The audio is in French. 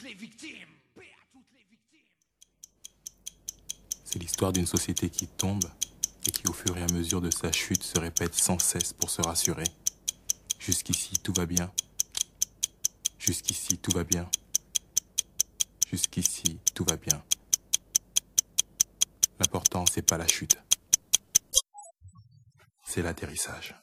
les victimes. Paix à toutes les victimes. C'est l'histoire d'une société qui tombe et qui, au fur et à mesure de sa chute, se répète sans cesse pour se rassurer. Jusqu'ici, tout va bien. Jusqu'ici, tout va bien. Jusqu'ici, tout va bien. L'important, c'est pas la chute. C'est l'atterrissage.